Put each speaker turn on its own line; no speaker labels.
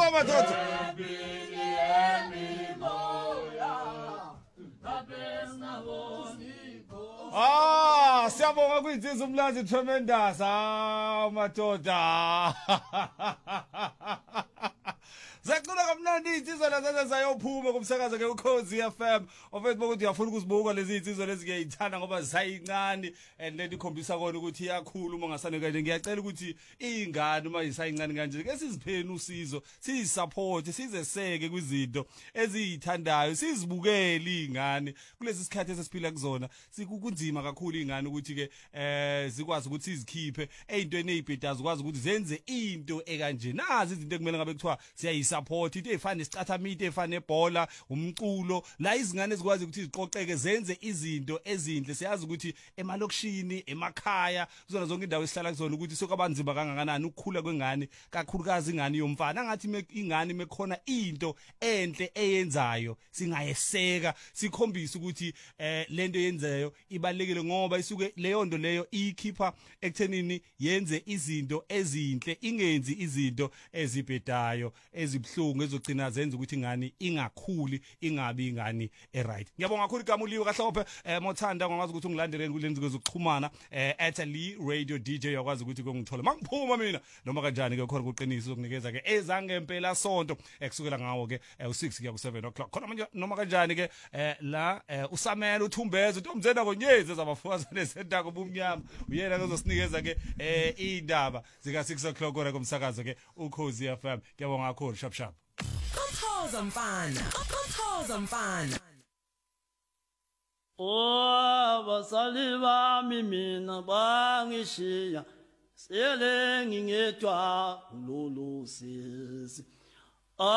siyabonga madoda. Siyabonga kwinsizwa umlazi tremendous. Madoda. Zakucula kamnandi insizwa lazenza sayophuma kumsakazo ke uKhozi FM. Ofethu ukuthi uyafuna ukuzibuka lezi insizwa lezi ngiyayithanda ngoba zisayincane and lento ikhombisa kona ukuthi iyakhulu uma ngasane kanje. Ngiyacela ukuthi ingane uma isayincane kanje ke sizipheni usizo, sizisupport, sizeseke kwizinto eziyithandayo, sizibukele izingane kulesi sikhathi esesiphila kuzona. Sikunzima kakhulu izingane ukuthi ke zikwazi ukuthi sizikhiphe ezintweni ezibhedazi, ukwazi ukuthi zenze into ekanje. Nazi izinto ekumele ngabe kuthiwa siyayisupport, into efana nesicathamite, efana nebhola, umculo, la izingane ezikwazi ukuthi ziqoqeke zenze izinto ezinhle. Siyazi ukuthi emalokishini, emakhaya, kuzona zonke indawo esihlala kuzona ukuthi sokabanzima kangakanani ukukhula kwengane, kakhulukazi ingane yomfana. Angathi ingane mekhona into enhle eyenzayo singayeseka, sikhombisa ukuthi lento yenzayo ibalekile ngoba isuke leyo nto leyo ikhipha ekuthenini yenze izinto ezinhle, ingenzi izinto ezibhedayo, ezibhlungu ezogcina zenza ukuthi ingane ingakhuli, ingabi ingane eright. Ngiyabonga kakhulu kamuliwe kahlophe Mothanda, ngakwazi ukuthi ungilandeleni kulenzi zokuxhumana @Lee Radio DJ, yakwazi ukuthi ngithole mangiphuma mina noma kanjani ke khona kuqinisa ukunikeza ke ezangempela sonto kusukela ngawo ke u6 kuya ku7 o'clock. Khona manje noma kanjani ke la uSamela uThumbeza uNtomzena Konyezi ezabafukazane sentako bumnyama uyena ozosinikeza ke indaba zika 6 o'clock ora kumsakazo ke uKhozi FM. Ngiyabonga kakhulu shap shap.
Konthoza mfana.
Basali bami mina bangishiya sele ngingedwa lolu sisi.